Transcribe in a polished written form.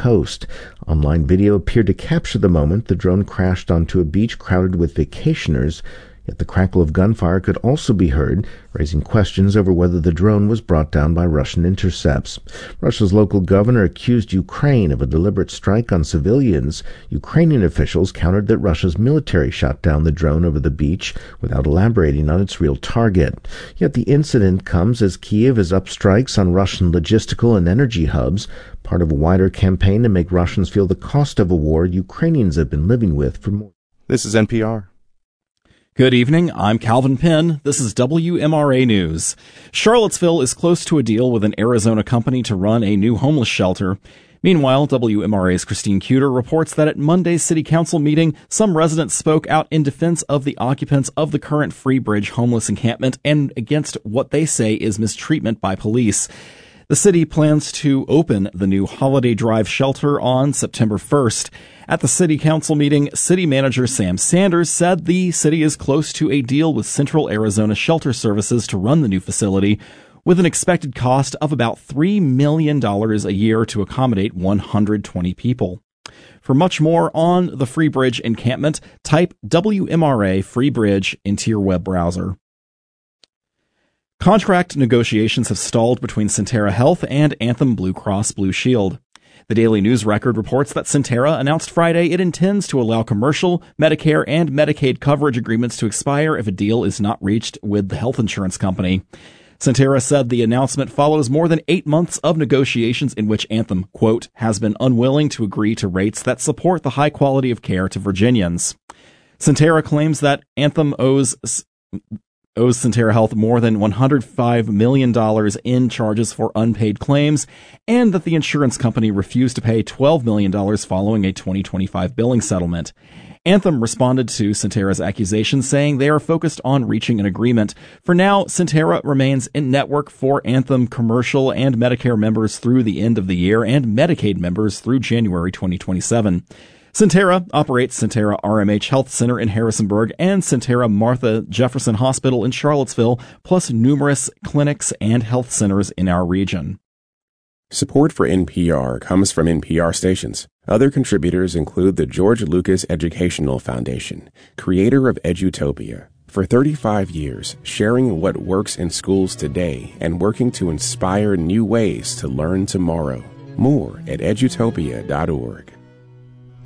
coast. Online video appeared to capture the moment the drone crashed onto a beach crowded with vacationers. Yet the crackle of gunfire could also be heard, raising questions over whether the drone was brought down by Russian intercepts. Russia's local governor accused Ukraine of a deliberate strike on civilians. Ukrainian officials countered that Russia's military shot down the drone over the beach without elaborating on its real target. Yet the incident comes as Kyiv has upped strikes on Russian logistical and energy hubs, part of a wider campaign to make Russians feel the cost of a war Ukrainians have been living with for more. This is NPR. Good evening, I'm Calvin Penn. This is WMRA News. Charlottesville is close to a deal with an Arizona company to run a new homeless shelter. Meanwhile, WMRA's Christine Cuter reports that at Monday's City Council meeting, some residents spoke out in defense of the occupants of the current Free Bridge homeless encampment and against what they say is mistreatment by police. The city plans to open the new Holiday Drive shelter on September 1st. At the City Council meeting, City Manager Sam Sanders said the city is close to a deal with Central Arizona Shelter Services to run the new facility, with an expected cost of about $3 million a year to accommodate 120 people. For much more on the Free Bridge encampment, type WMRA Free Bridge into your web browser. Contract negotiations have stalled between Sentara Health and Anthem Blue Cross Blue Shield. The Daily News Record reports that Sentara announced Friday it intends to allow commercial, Medicare, and Medicaid coverage agreements to expire if a deal is not reached with the health insurance company. Sentara said the announcement follows more than 8 months of negotiations in which Anthem, quote, has been unwilling to agree to rates that support the high quality of care to Virginians. Sentara claims that Anthem owes Sentara Health more than $105 million in charges for unpaid claims, and that the insurance company refused to pay $12 million following a 2025 billing settlement. Anthem responded to Sentara's accusations, saying they are focused on reaching an agreement. For now, Sentara remains in network for Anthem commercial and Medicare members through the end of the year and Medicaid members through January 2027. Sentara operates Sentara RMH Health Center in Harrisonburg and Sentara Martha Jefferson Hospital in Charlottesville, plus numerous clinics and health centers in our region. Support for NPR comes from NPR stations. Other contributors include the George Lucas Educational Foundation, creator of Edutopia. For 35 years, sharing what works in schools today and working to inspire new ways to learn tomorrow. More at edutopia.org.